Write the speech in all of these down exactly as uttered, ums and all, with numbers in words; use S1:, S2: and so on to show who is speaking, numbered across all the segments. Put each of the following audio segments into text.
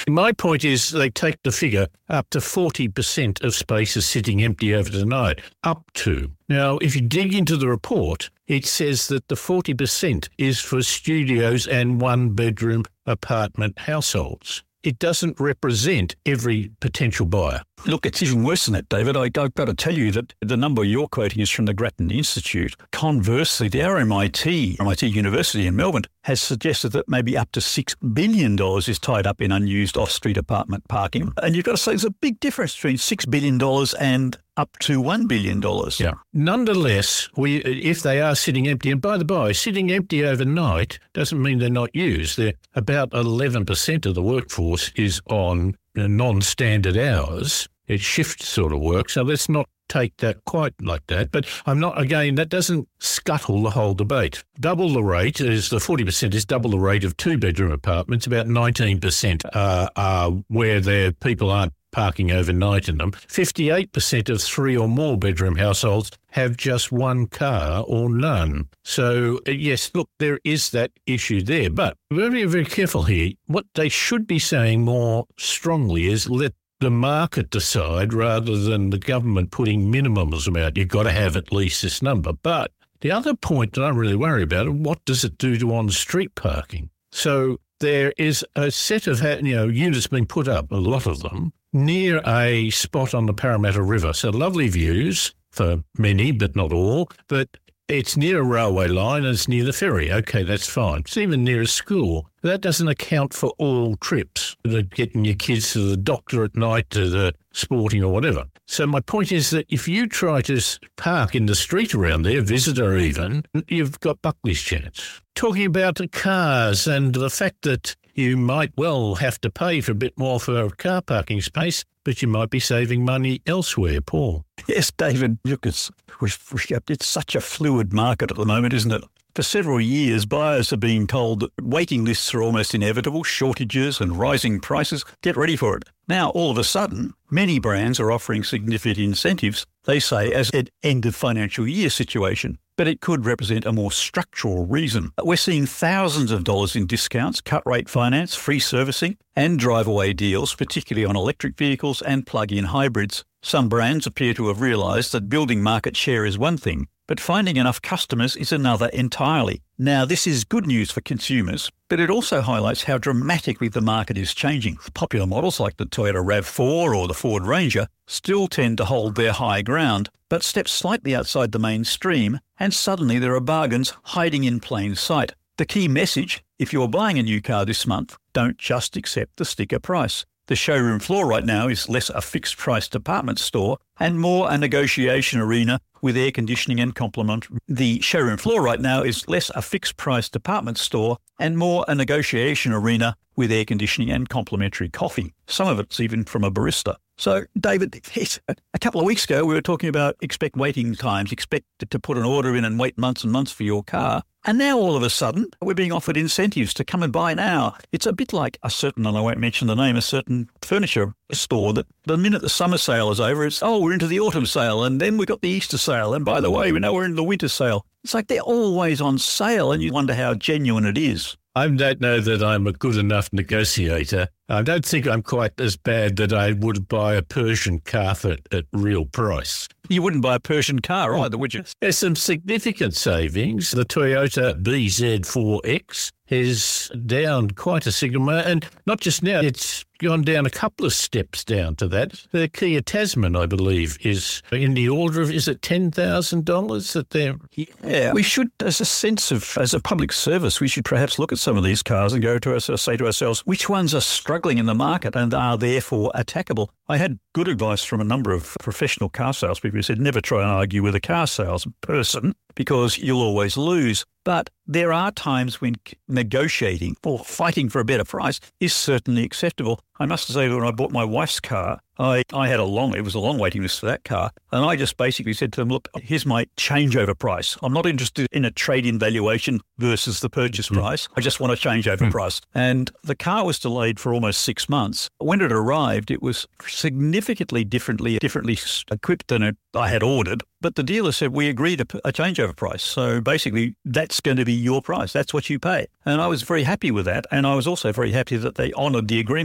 S1: My point is they take the figure up to forty percent of space is sitting empty over the night. Up to. Now, if you dig into the report, it says that the forty percent is for studios and one-bedroom apartment households. It doesn't represent every potential buyer.
S2: Look, it's even worse than that, David. I, I've got to tell you that the number you're quoting is from the Grattan Institute. Conversely, the R M I T, R M I T University in Melbourne, has suggested that maybe up to six billion dollars is tied up in unused off-street apartment parking. And you've got to say there's a big difference between six billion dollars and up to one billion dollars.
S1: Yeah. Nonetheless, we if they are sitting empty, and by the by, sitting empty overnight doesn't mean they're not used. They're about eleven percent of the workforce is on non-standard hours. It's shift sort of work, so let's not take that quite like that. But I'm not, again, that doesn't scuttle the whole debate. Double the rate is, the forty percent is double the rate of two-bedroom apartments. About nineteen percent are, are where their people aren't parking overnight in them. fifty-eight percent of three or more bedroom households have just one car or none. So, yes, look, there is that issue there. But we're very, very careful here. What they should be saying more strongly is let the market decide rather than the government putting minimums about you've got to have at least this number. But the other point that I really worry about is what does it do to on-street parking? So there is a set of you know units being put up, a lot of them, near a spot on the Parramatta River. So lovely views for many, but not all. But it's near a railway line and it's near the ferry. Okay, that's fine. It's even near a school. That doesn't account for all trips, getting your kids to the doctor at night, to the sporting or whatever. So my point is that if you try to park in the street around there, visitor even, you've got Buckley's chance. Talking about the cars and the fact that you might well have to pay for a bit more for a car parking space, but you might be saving money elsewhere, Paul.
S2: Yes, David, look, it's, it's such a fluid market at the moment, isn't it? For several years, buyers have been told that waiting lists are almost inevitable, shortages and rising prices. Get ready for it. Now, all of a sudden, many brands are offering significant incentives, they say, as an end of financial year situation. But it could represent a more structural reason. We're seeing thousands of dollars in discounts, cut-rate finance, free servicing and drive-away deals, particularly on electric vehicles and plug-in hybrids. Some brands appear to have realised that building market share is one thing, but finding enough customers is another entirely. Now, this is good news for consumers, but it also highlights how dramatically the market is changing. Popular models like the Toyota RAV four or the Ford Ranger still tend to hold their high ground, but step slightly outside the mainstream, and suddenly there are bargains hiding in plain sight. The key message, if you're buying a new car this month, don't just accept the sticker price. The showroom floor right now is less a fixed-price department store and more a negotiation arena with air conditioning and complement. The showroom floor right now is less a fixed-price department store and more a negotiation arena with air conditioning and complimentary coffee. Some of it's even from a barista. So, David, a couple of weeks ago we were talking about expect waiting times, expect to put an order in and wait months and months for your car. And now all of a sudden we're being offered incentives to come and buy now. It's a bit like a certain, and I won't mention the name, a certain furniture store that the minute the summer sale is over, it's, oh, we're into the autumn sale and then we've got the Easter sale. And by the way, we know we're in the winter sale. It's like they're always on sale and you wonder how genuine it is.
S1: I don't know that I'm a good enough negotiator. I don't think I'm quite as bad that I would buy a Persian carpet at real price.
S2: You wouldn't buy a Persian car either, would you?
S1: There's some significant savings. The Toyota B Z four X is down quite a significant, and not just now, it's gone down a couple of steps down to that. The Kia Tasman, I believe, is in the order of, is it ten thousand dollars that they're...
S2: Yeah, we should, as a sense of, as a public service, we should perhaps look at some of these cars and go to us, say to ourselves, which ones are struggling in the market and are therefore attackable? I had good advice from a number of professional car salespeople who said never try and argue with a car salesperson because you'll always lose. But there are times when negotiating or fighting for a better price is certainly acceptable. I must say that when I bought my wife's car, I, I had a long, it was a long waiting list for that car. And I just basically said to them, look, here's my changeover price. I'm not interested in a trade-in valuation versus the purchase mm. price. I just want a changeover mm. price. And the car was delayed for almost six months. When it arrived, it was significantly differently, differently equipped than it, I had ordered. But the dealer said, we agreed a, a changeover price. So basically, that's going to be your price. That's what you pay. And I was very happy with that. And I was also very happy that they honoured the agreement.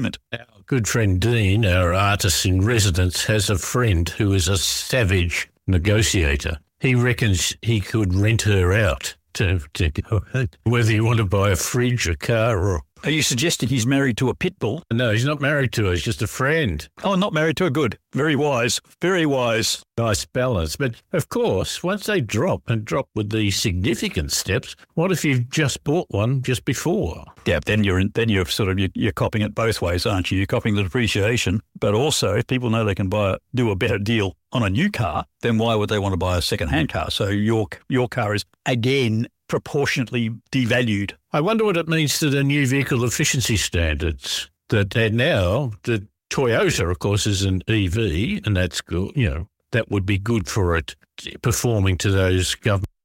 S1: Good friend Dean, our artist in residence, has a friend who is a savage negotiator. He reckons he could rent her out to, to whether you want to buy a fridge, a car, or...
S2: Are you suggesting he's married to a pit bull?
S1: No, he's not married to her. He's just a friend.
S2: Oh, not married to a good. Very wise. Very wise.
S1: Nice balance. But, of course, once they drop and drop with the significant steps, what if you've just bought one just before?
S2: Yeah, then you're in, then you're sort of you're, you're copying it both ways, aren't you? You're copying the depreciation, but also if people know they can buy do a better deal on a new car, then why would they want to buy a second-hand car? So your your car is again proportionately devalued.
S1: I wonder what it means to the new vehicle efficiency standards that they're now, the Toyota, of course, is an E V, and that's good, you know, that would be good for it performing to those government